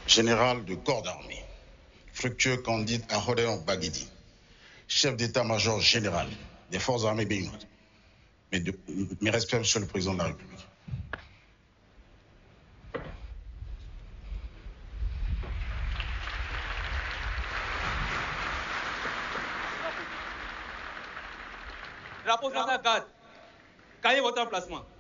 général de corps d'armée, fructueux Candide Ahodeon Baguidi, chef d'état-major général des forces armées béninoises. Mes respects, Monsieur le Président de la République. Drapeau sur la garde. Cahier votre emplacement.